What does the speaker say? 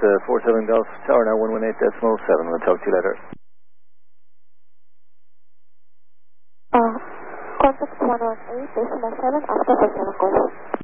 47 Golf Tower, now 118.7. We'll talk to you later. Contact 118, decimal 7, after 47 Golf.